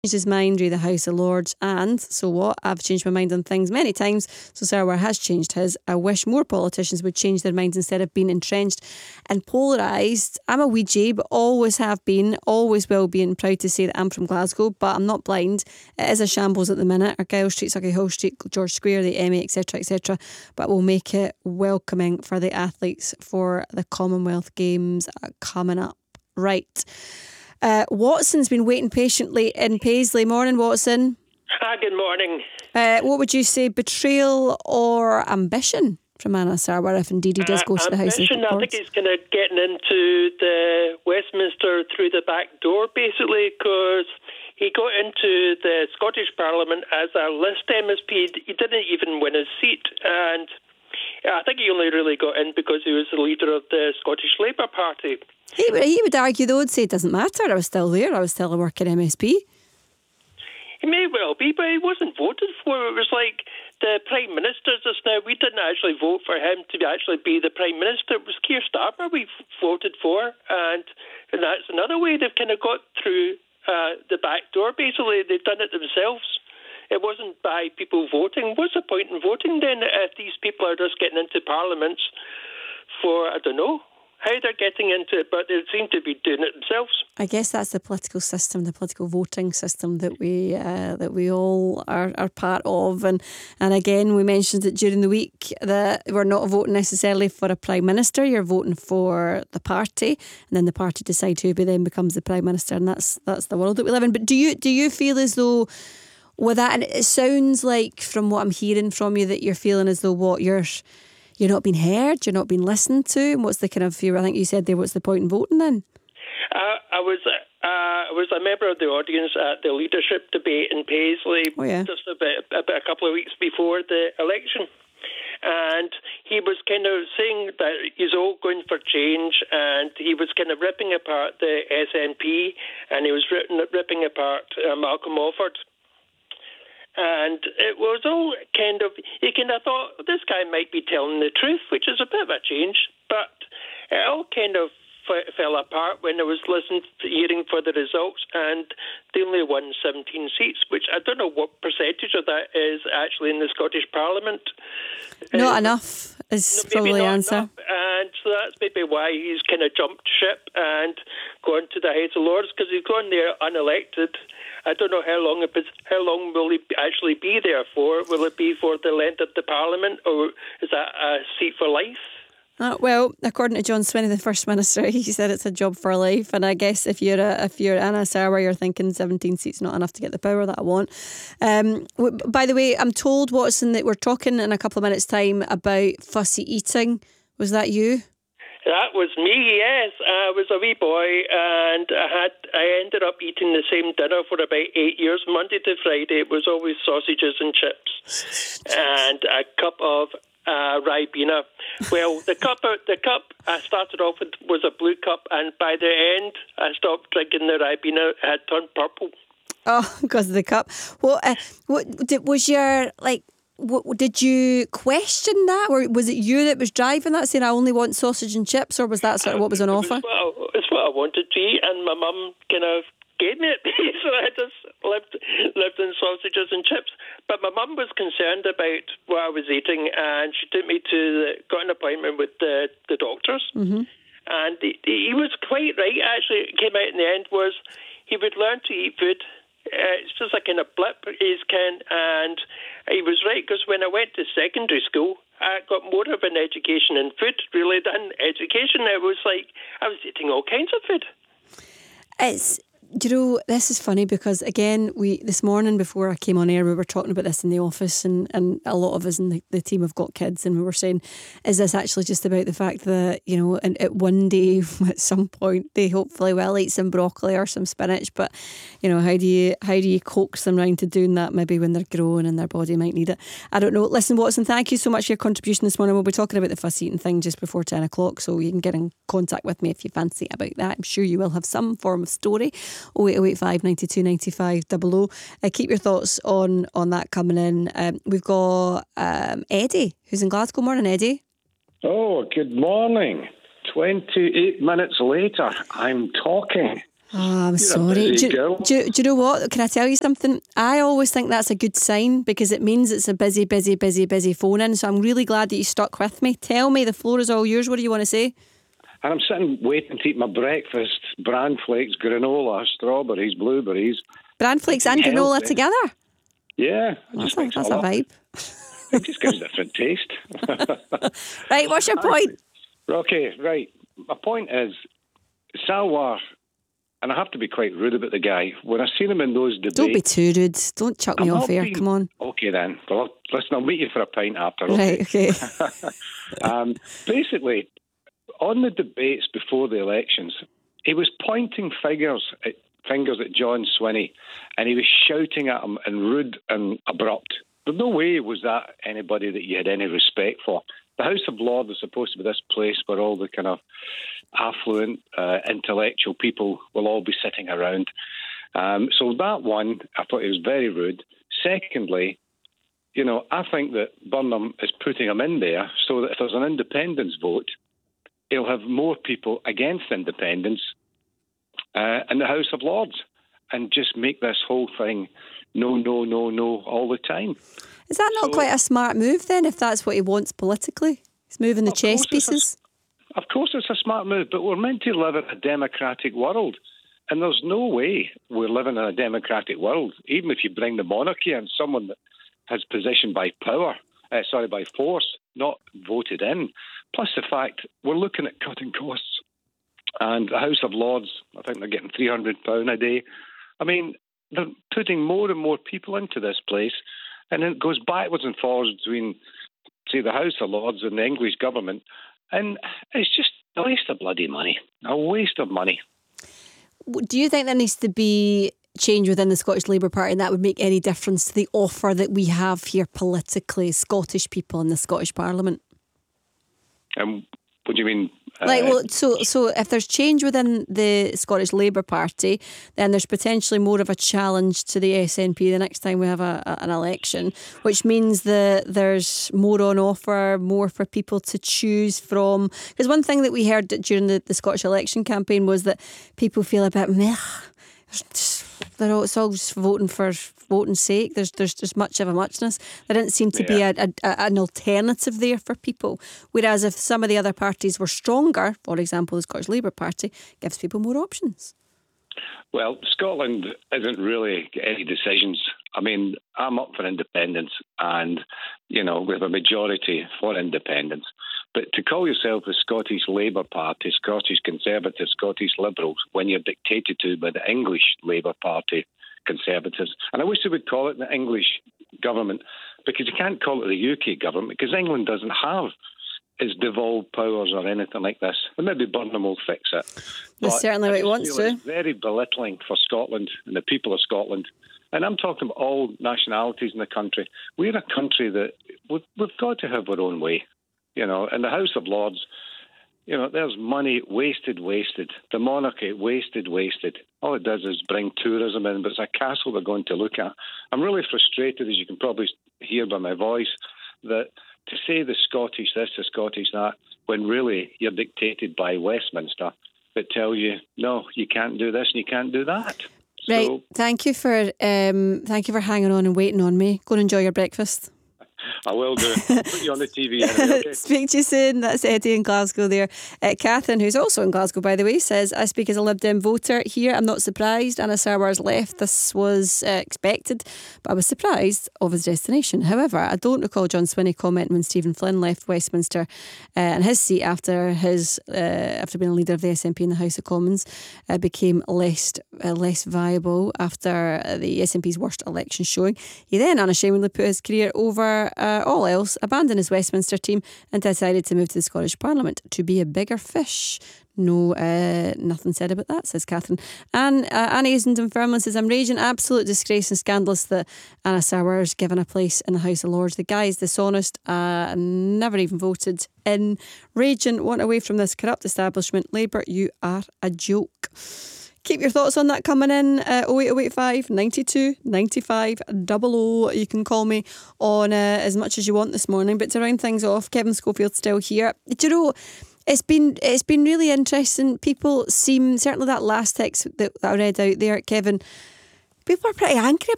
his mind re the House of Lords, and so what? I've changed my mind on things many times, so Sarwar has changed his. I wish more politicians would change their minds instead of being entrenched and polarised. I'm a wee J, but always have been, always will be, and proud to say that I'm from Glasgow, but I'm not blind. It is a shambles at the minute. Argyle Street, Sauchiehall Street, George Square, the Emmy, etc, etc, but we'll make it welcoming for the athletes for the Commonwealth Games coming up. Right. Watson's been waiting patiently in Paisley. Morning, Watson. Good morning. What would you say, betrayal or ambition from Anna Sarwar, if indeed he does go to the House of Lords? I think he's kind of getting into the Westminster through the back door, basically, because he got into the Scottish Parliament as a list MSP. He didn't even win his seat, and I think he only really got in because he was the leader of the Scottish Labour Party. He would argue, though, would say it doesn't matter. I was still there. I was still a working MSP. He may well be, but he wasn't voted for. It was like the Prime Minister just now. We didn't actually vote for him to actually be the Prime Minister. It was Keir Starmer we voted for, and that's another way they've kind of got through the back door. Basically, they've done it themselves. It wasn't by people voting. What's the point in voting then if these people are just getting into parliaments for, I don't know, how they're getting into it, but they seem to be doing it themselves. I guess that's the political system, the political voting system that we all are part of. And again, we mentioned it during the week that we're not voting necessarily for a Prime Minister. You're voting for the party, and then the party decide who then becomes the Prime Minister, and that's the world that we live in. But do you feel as though with that, and it sounds like from what I'm hearing from you that you're feeling as though you're not being heard, you're not being listened to, and what's the kind of fear? I think you said there, what's the point in voting then? I was a member of the audience at the leadership debate in Paisley just about a couple of weeks before the election. And he was kind of saying that he's all going for change, and he was kind of ripping apart the SNP, and he was ripping apart Malcolm Offord. And it was all you kind of thought, this guy might be telling the truth, which is a bit of a change. But it all kind of fell apart when I was hearing for the results, and they only won 17 seats, which I don't know what percentage of that is actually in the Scottish Parliament. Not enough is probably the answer. Enough, and so that's maybe why he's kind of jumped ship and gone to the House of Lords, because he's gone there unelected. I don't know how long will he actually be there for? Will it be for the length of the Parliament, or is that a seat for life? Well, according to John Swinney, the First Minister, he said it's a job for life. And I guess if you're Anna Sarwar, you're thinking 17 seats not enough to get the power that I want. By the way, I'm told, Watson, that we're talking in a couple of minutes' time about fussy eating. Was that you? That was me, yes. I was a wee boy, and I ended up eating the same dinner for about 8 years, Monday to Friday. It was always sausages and chips and a cup of Ribena. Well, the cup I started off with was a blue cup, and by the end, I stopped drinking the Ribena. It had turned purple. Oh, because of the cup. Well, did you question that, or was it you that was driving that, saying I only want sausage and chips, or was that sort of what was on offer? It's what I wanted to eat, and my mum kind of gave me it, so I just lived in sausages and chips. But my mum was concerned about what I was eating, and she took me got an appointment with the doctors, and he was quite right. Actually, it came out in the end was he would learn to eat food. It's just a kind of blip, and he was right, because when I went to secondary school, I got more of an education in food really than education. It was like I was eating all kinds of food. This is funny because, again, this morning before I came on air, we were talking about this in the office, and a lot of us in the team have got kids, and we were saying, is this actually just about the fact that, and at one day, at some point, they hopefully will eat some broccoli or some spinach, but, how do you coax them round to doing that maybe when they're growing and their body might need it? I don't know. Listen, Watson, thank you so much for your contribution this morning. We'll be talking about the fuss eating thing just before 10 o'clock, so you can get in contact with me if you fancy about that. I'm sure you will have some form of story. 08085 92 95 00. Keep your thoughts on that coming in. We've got Eddie, who's in Glasgow. Morning, Eddie. Oh, good morning. 28 minutes later, I'm talking. Oh, I'm sorry. Do you know what? Can I tell you something? I always think that's a good sign because it means it's a busy phone in. So I'm really glad that you stuck with me. Tell me, the floor is all yours. What do you want to say? And I'm sitting waiting to eat my breakfast. Bran flakes, granola, strawberries, blueberries. Bran flakes and granola together? Yeah. That's a vibe. It just gives a different taste. Right, what's your point? Okay, right. My point is, Salwar, and I have to be quite rude about the guy, when I seen him in those debates... Don't be too rude. Don't chuck me off air, come on. Okay then. Well, listen, I'll meet you for a pint after. Right, okay. Basically, on the debates before the elections, he was pointing fingers at John Swinney, and he was shouting at him and rude and abrupt. There's no way was that anybody that you had any respect for. The House of Lords is supposed to be this place where all the kind of affluent, intellectual people will all be sitting around. So that one, I thought it was very rude. Secondly, I think that Burnham is putting him in there so that if there's an independence vote, he'll have more people against independence in the House of Lords and just make this whole thing no all the time. Is that not quite a smart move then, if that's what he wants politically? He's moving the chess pieces? Of course it's a smart move, but we're meant to live in a democratic world. And there's no way we're living in a democratic world, even if you bring the monarchy and someone that has position by force, not voted in. Plus the fact we're looking at cutting costs. And the House of Lords, I think they're getting £300 a day. I mean, they're putting more and more people into this place, and it goes backwards and forwards between, say, the House of Lords and the English government. And it's just a waste of bloody money. A waste of money. Do you think there needs to be change within the Scottish Labour Party and that would make any difference to the offer that we have here politically, Scottish people in the Scottish Parliament? What do you mean? So if there's change within the Scottish Labour Party, then there's potentially more of a challenge to the SNP the next time we have an election, which means that there's more on offer, more for people to choose from. Because one thing that we heard during the Scottish election campaign was that people feel a bit meh. It's all just voting for voting's sake. There's much of a muchness. There didn't seem to be an alternative there for people. Whereas if some of the other parties were stronger, for example, the Scottish Labour Party gives people more options. Well, Scotland isn't really any decisions. I mean, I'm up for independence and, we have a majority for independence. But to call yourself the Scottish Labour Party, Scottish Conservatives, Scottish Liberals, when you're dictated to by the English Labour Party Conservatives, and I wish they would call it the English government, because you can't call it the UK government, because England doesn't have its devolved powers or anything like this. And maybe Burnham will fix it. That's certainly what he wants to. It's very belittling for Scotland and the people of Scotland. And I'm talking about all nationalities in the country. We're a country that we've got to have our own way. In the House of Lords, there's money wasted. The monarchy, wasted. All it does is bring tourism in, but it's a castle they're going to look at. I'm really frustrated, as you can probably hear by my voice, that to say the Scottish this, the Scottish that, when really you're dictated by Westminster that tells you, no, you can't do this and you can't do that. Right, thank you for hanging on and waiting on me. Go and enjoy your breakfast. I will do. I'll put you on the TV anyway, okay? Speak to you soon. That's Eddie in Glasgow there. Catherine, who's also in Glasgow, by the way, says, I speak as a Lib Dem voter here. I'm not surprised Anna Sarwar's left. This was expected, but I was surprised of his destination. However, I don't recall John Swinney commenting when Stephen Flynn left Westminster and his seat after being a leader of the SNP in the House of Commons became less viable after the SNP's worst election showing. He then unashamedly put his career over all else, abandoned his Westminster team and decided to move to the Scottish Parliament to be a bigger fish. No, nothing said about that, says Catherine. And Annie Isendon-Firmland says, I'm raging, absolute disgrace and scandalous that Anna Sarwar's given a place in the House of Lords. The guy is dishonest, never even voted in. Raging, want away from this corrupt establishment. Labour, you are a joke. Keep your thoughts on that coming in 08085 92 95 00. You can call me on as much as you want this morning. But to round things off, Kevin Schofield's still here. Do you know, It's been really interesting. People seem, certainly that last text that I read out there, Kevin, people are pretty angry